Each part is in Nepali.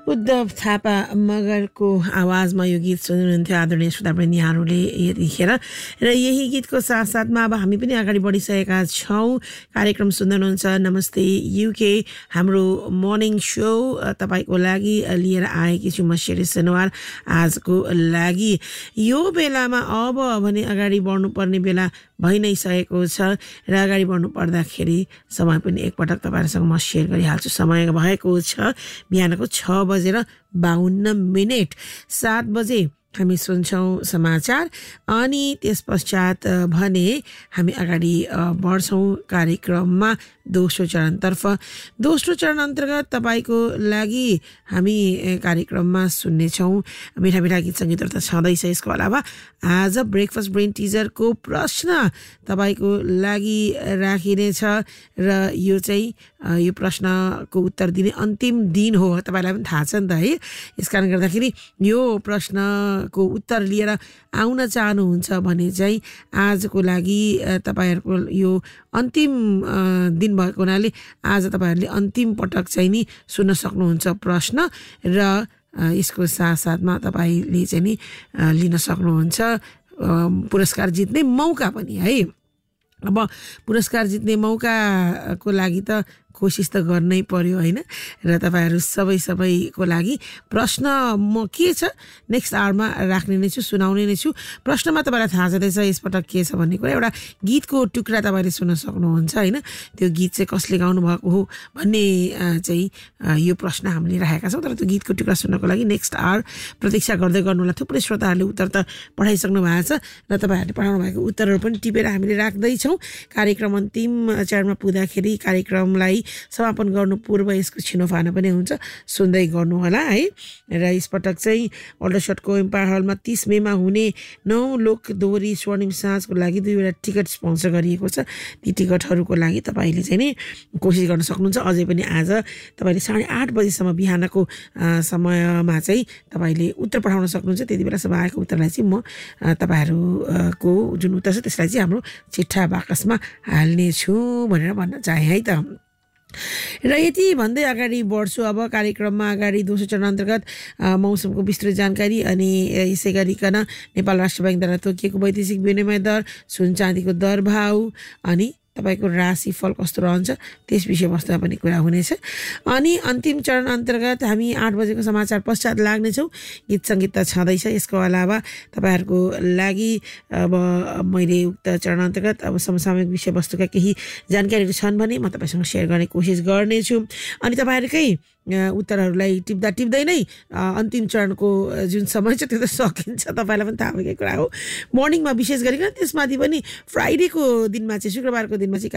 उद्धव थापा मगरको आवाजमा यो गीत सुन्नुहुन्थ्यो आदरणीय श्रोतावृन्दहरूले यतिखेर र यही गीतको साथसाथमा अब हामी पनि अगाडि बढिसकेका छौँ। कार्यक्रम सुन्दै हुनुहुन्छ नमस्ते युके, हाम्रो मर्निङ सो तपाईँको लागि लिएर आएकी छु म शेरी सनवार आजको लागि। यो बेलामा अब भने अगाडि बढ्नुपर्ने बेला भइ नै सकेको छ र अगाडि बढ्नु पर्दाखेरि समय पनि एकपटक तपाईँहरूसँग म सेयर गरिहाल्छु। समय भएको छ बिहानको 6:52 7 बजे हामी सुन्छौँ समाचार अनि त्यस पश्चात भने हामी अगाडि बढ्छौँ कार्यक्रममा दोस्रो चरणतर्फ। दोस्रो चरण अन्तर्गत तपाईँको लागि हामी कार्यक्रममा सुन्नेछौँ मिठा मिठा गीत सङ्गीतहरू त छँदैछ। यसको अलावा आज ब्रेकफास्ट ब्रेन टिजरको प्रश्न तपाईँको लागि राखिनेछ र यो चाहिँ यो प्रश्नको उत्तर दिने अन्तिम दिन हो, तपाईँलाई पनि थाहा छ नि त है। यस कारण गर्दाखेरि यो प्रश्नको उत्तर लिएर आउन चाहनुहुन्छ भने चाहिँ आजको लागि तपाईँहरूको यो अन्तिम दिन भएको हुनाले आज तपाईँहरूले अन्तिम पटक चाहिँ नि सुन्न सक्नुहुन्छ प्रश्न र यसको साथसाथमा तपाईँले चाहिँ नि लिन सक्नुहुन्छ पुरस्कार जित्ने मौका पनि है। अब पुरस्कार जित्ने मौकाको लागि त कोसिस त गर्नै पर्यो होइन। र तपाईँहरू सबैको लागि प्रश्न म के छ नेक्स्ट आवरमा राख्ने नै छु, सुनाउने नै छु। प्रश्नमा तपाईँलाई थाहा छँदैछ यसपटक के छ भन्ने कुरा। एउटा गीतको टुक्रा तपाईँले सुन्न सक्नुहुन्छ होइन। त्यो गीत चाहिँ कसले गाउनु भएको हो भन्ने चाहिँ यो प्रश्न हामीले राखेका छौँ। तर त्यो गीतको टुक्रा सुन्नको लागि नेक्स्ट आवर प्रतीक्षा गर्दै गर्नुहोला। थुप्रै श्रोताहरूले उत्तर त पठाइसक्नु भएको छ र तपाईँहरूले पठाउनु भएको उत्तरहरू पनि टिपेर हामीले राख्दैछौँ। कार्यक्रम अन्तिम चरणमा पुग्दाखेरि कार्यक्रमलाई समापन गर्नु पूर्व यसको छिनोफानो पनि हुन्छ, सुन्दै गर्नुहोला है। र यसपटक चाहिँ अल्डरसटको एम्पायर हलमा 30 मेमा हुने 9 लोक दोहोरी स्वर्णिम साँझको लागि 2वटा टिकट स्पोन्सर गरिएको छ। ती टिकटहरूको लागि तपाईँले चाहिँ नि कोसिस गर्न सक्नुहुन्छ। अझै पनि आज तपाईँले 8:30 बजीसम्म बिहानको समयमा चाहिँ तपाईँले उत्तर पठाउन सक्नुहुन्छ। त्यति बेलासम्म आएको उत्तरलाई चाहिँ म तपाईँहरूको जुन उत्तर छ त्यसलाई चाहिँ हाम्रो चिट्ठा बाकसमा हाल्नेछु भनेर भन्न चाहे है त। र यति भन्दै अगाडि बढ्छु अब कार्यक्रममा। अगाडि दोस्रो चरण अन्तर्गत मौसमको विस्तृत जानकारी अनि यसै गरिकन नेपाल राष्ट्र ब्याङ्कद्वारा तोकिएको वैदेशिक विनिमय दर, सुन चाँदीको दर भाउ अनि तपाईँको राशिफल कस्तो रहन्छ त्यस विषयवस्तुमा पनि कुरा हुनेछ। अनि अन्तिम चरण अन्तर्गत हामी 8 बजेको समाचार पश्चात लाग्नेछौँ। गीत सङ्गीत त छँदैछ। यसको अलावा तपाईँहरूको लागि अब मैले उक्त चरण अन्तर्गत अब समसामयिक विषयवस्तुका केही जानकारीहरू छन् भने म तपाईँसँग सेयर गर्ने कोसिस गर्नेछु। अनि तपाईँहरूकै उत्तरहरूलाई टिप्दै नै अन्तिम चरणको जुन समय छ त्यो त सकिन्छ, तपाईँलाई पनि थाहा भएकै कुरा हो। मर्निङमा विशेष गरिकन त्यसमाथि पनि फ्राइडेको दिनमा चाहिँ शुक्रबारको दिनमा चाहिँ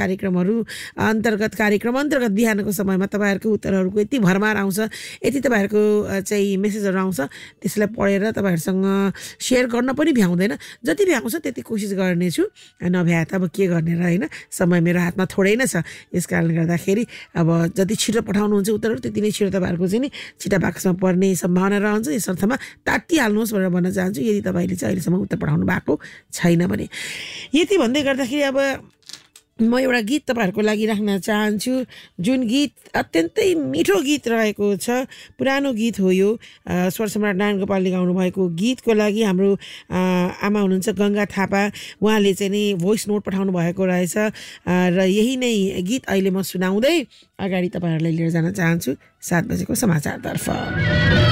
कार्यक्रम अन्तर्गत बिहानको समयमा तपाईँहरूको उत्तरहरूको यति भरमार आउँछ, यति तपाईँहरूको चाहिँ मेसेजहरू आउँछ, त्यसलाई पढेर तपाईँहरूसँग सेयर गर्न पनि भ्याउँदैन। जति भ्याउँछ त्यति कोसिस गर्नेछु, नभ्याए त अब के गर्ने र होइन। समय मेरो हातमा थोरै नै छ। यस कारणले गर्दाखेरि अब जति छिटो पठाउनुहुन्छ उत्तरहरू त्यति नै छिटो तपाईँहरूको चाहिँ नि छिटा बाकसमा पर्ने सम्भावना रहन्छ। यस अर्थमा तात्तिहाल्नुहोस् भनेर भन्न चाहन्छु यदि तपाईँले चाहिँ अहिलेसम्म उत्तर पठाउनु भएको छैन भने। यति भन्दै गर्दाखेरि अब म एउटा गीत तपाईँहरूको लागि राख्न चाहन्छु, जुन गीत अत्यन्तै मिठो गीत रहेको छ। पुरानो गीत हो यो, स्वर सम्राट नारायण गोपालले गाउनु भएको गीतको लागि हाम्रो आमा हुनुहुन्छ गङ्गा थापा, उहाँले चाहिँ नि भोइस नोट पठाउनु भएको रहेछ र यही नै गीत अहिले म सुनाउँदै अगाडि तपाईँहरूलाई लिएर जान चाहन्छु 7 बजेको समाचारतर्फ।